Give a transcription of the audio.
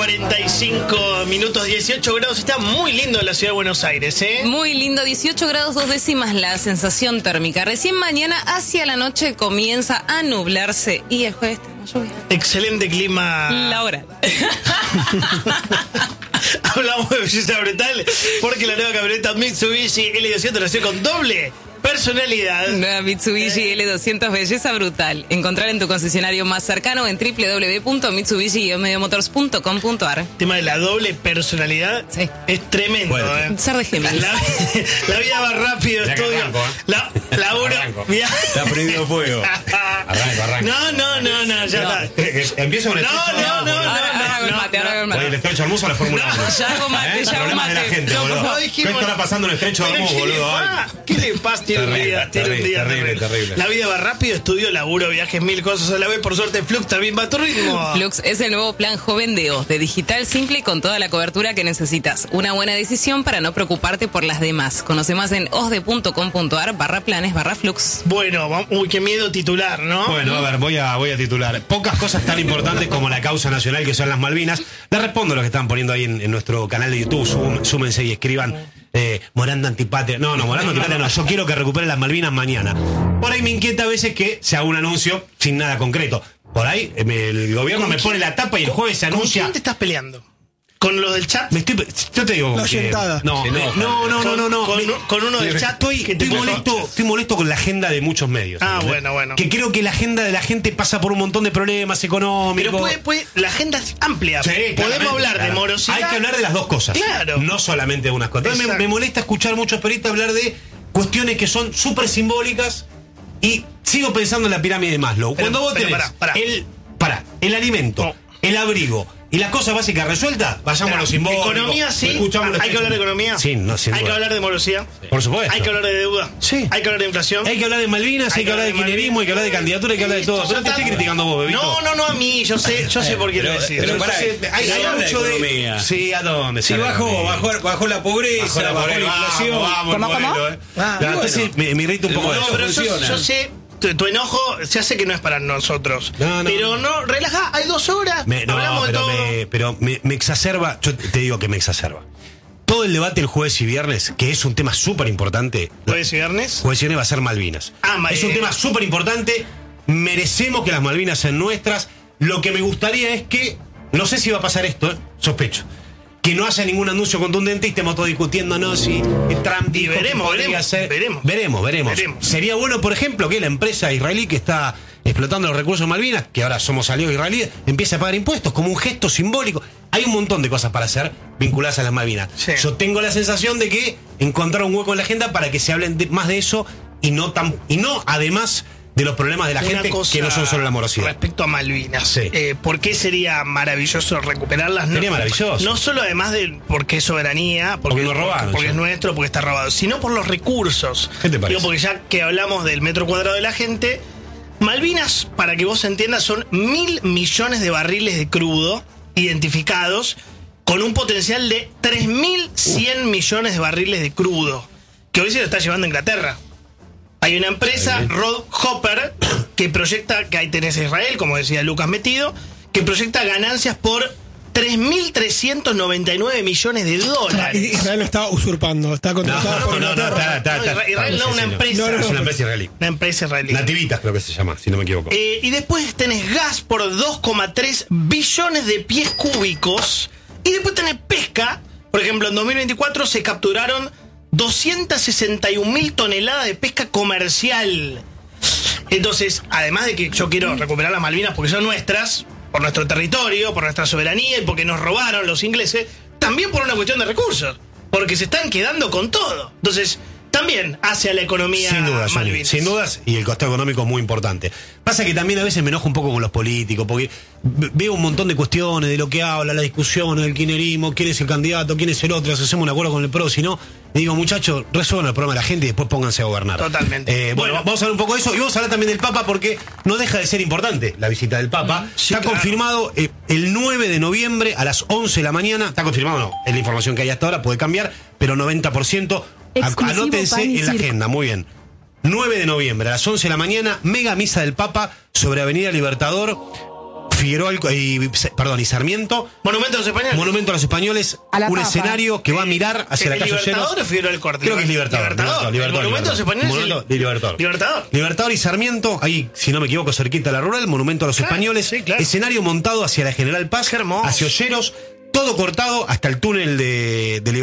45 minutos, 18 grados. Está muy lindo en la ciudad de Buenos Aires, ¿eh? Muy lindo, 18 grados 2 décimas la sensación térmica. Recién mañana hacia la noche comienza a nublarse y el jueves tenemos lluvia. Excelente clima. La hora. Hablamos de belleza brutal porque la nueva camioneta Mitsubishi L200 nació con doble personalidad. Nueva Mitsubishi L200 belleza brutal. Encontrar en tu concesionario más cercano en www.mitsubishi-motors.com.ar. El tema de la doble personalidad es tremendo. Bueno, ser de Géminis. La vida va rápido, ya estudio. Arranco. Está prendido fuego. Arranco. No, ya está. Empiezo con el estrecho. El estrecho hermoso a la Fórmula 1. Ya hago mate, ya hago Problemas de la mate. gente, No, boludo. por favor, ¿Qué estará pasando en el estrecho hermoso, boludo? ¿Qué le pasa? Tiene un día terrible. La vida va rápido, estudio, laburo, viajes, mil cosas a la vez. Por suerte, Flux también va a tu ritmo. Flux es el nuevo plan joven de OZ, de digital simple y con toda la cobertura que necesitas. Una buena decisión para no preocuparte por las demás. Conoce más en osde.com.ar/planes/Flux. Bueno, uy, qué miedo titular, ¿no? Bueno, a ver, voy a titular. Pocas cosas tan importantes como la causa nacional que son las Malvinas. Les respondo a lo que están poniendo ahí en nuestro canal de YouTube. Súmense y escriban Morando Antipatria. No, Morando Antipatria no. Yo quiero que recuperen las Malvinas mañana. Por ahí me inquieta a veces que se haga un anuncio sin nada concreto. Por ahí el gobierno me pone la tapa y el jueves se anuncia. ¿Con quién te estás peleando? ¿Con los del chat? Yo te digo. La sentada. No. Con uno del chat. Estoy molesto con la agenda de muchos medios. Bueno. Que creo que la agenda de la gente pasa por un montón de problemas económicos. Pero la agenda es amplia. Sí, podemos hablar de morosidad. Hay que hablar de las dos cosas. Claro. No solamente de unas cosas. Entonces me molesta escuchar muchos periodistas hablar de cuestiones que son súper simbólicas y sigo pensando en la pirámide de Maslow. Cuando vos tenés el alimento, el abrigo y las cosas básicas resueltas, vayamos a lo simbólico. Economía, sí. Hay que hablar de economía. Sí, no, sin duda. Hay que hablar de morosidad. Sí. Por supuesto. Hay que hablar de deuda. Sí. Hay que hablar de inflación. Hay que hablar de Malvinas, hay que hablar de kirchnerismo, hay que hablar de candidatura, hay que hablar de todo. Pero te estoy criticando vos, bebito. No, a mí, yo sé por qué lo decís. Pero hay mucho de economía. Sí, ¿a dónde? Sí, bajó la pobreza, bajó la inflación. ¿Cómo? Entonces me irrita un poco eso. Pero yo sé. Tu enojo se hace que no es para nosotros. Pero relaja, hay 2 horas. Hablamos de todo. Pero me exacerba, yo te digo que me exacerba. Todo el debate el jueves y viernes, que es un tema súper importante. ¿Jueves y viernes? Jueves y viernes va a ser Malvinas. Es un tema súper importante. Merecemos que las Malvinas sean nuestras. Lo que me gustaría es que, no sé si va a pasar esto, sospecho, que no haya ningún anuncio contundente y estemos todos discutiendo, ¿no? Si Trump dijo que podría ser. Veremos. Sería bueno, por ejemplo, que la empresa israelí que está explotando los recursos de Malvinas, que ahora somos aliados israelíes, empiece a pagar impuestos como un gesto simbólico. Hay un montón de cosas para hacer vinculadas a las Malvinas. Sí. Yo tengo la sensación de que encontraron un hueco en la agenda para que se hablen más de eso y no además de los problemas de la gente que no son solo la morosidad. Respecto a Malvinas, ¿por qué sería maravilloso recuperarlas? Sería maravilloso. No solo además de porque es soberanía, porque lo robaron, porque es nuestro, porque está robado, sino por los recursos. ¿Qué te parece? Porque ya que hablamos del metro cuadrado de la gente, Malvinas, para que vos entiendas, son 1.000 millones de barriles de crudo identificados con un potencial de 3.100 millones de barriles de crudo, que hoy se lo está llevando Inglaterra. Hay una empresa, Rod Hopper, que proyecta, que ahí tenés a Israel, como decía Lucas metido, que proyecta ganancias por 3.399 millones de dólares. Israel lo está usurpando, está contratado por Inglaterra. Israel no, una empresa. Es una empresa israelí. Una empresa israelí. Nativitas creo que se llama, si no me equivoco. Y después tenés gas por 2,3 billones de pies cúbicos. Y después tenés pesca. Por ejemplo, en 2024 se capturaron 261.000 toneladas de pesca comercial. Entonces, además de que yo quiero recuperar las Malvinas porque son nuestras, por nuestro territorio, por nuestra soberanía y porque nos robaron los ingleses, también por una cuestión de recursos, porque se están quedando con todo. Entonces, también hacia la economía Malvinas. Sin dudas, y el costo económico es muy importante. Pasa que también a veces me enojo un poco con los políticos, porque veo un montón de cuestiones de lo que habla, la discusión, el kirchnerismo, quién es el candidato, quién es el otro, hacemos un acuerdo con el PRO, si no, le digo, muchachos, resuelvan el problema de la gente y después pónganse a gobernar. Totalmente. Bueno, vamos a hablar un poco de eso y vamos a hablar también del Papa porque no deja de ser importante la visita del Papa. Sí, está confirmado el 9 de noviembre a las 11 de la mañana. Está confirmado, no, es la información que hay hasta ahora, puede cambiar, pero 90%. Anótense en la agenda, muy bien. 9 de noviembre a las 11 de la mañana, mega misa del Papa sobre Avenida Libertador. Figueroa y Sarmiento. Monumento a los españoles. Monumento a los españoles. Un escenario que va a mirar hacia la calle Olleros. ¿Libertador o Figueroa del Corte? Creo que es Libertador. Monumento a los españoles. Libertador. Libertador y Sarmiento, ahí, si no me equivoco, cerquita de la rural, Monumento a los españoles. Sí, claro. Escenario montado hacia la General Paz, hacia Olleros, todo cortado hasta el túnel de Libertador.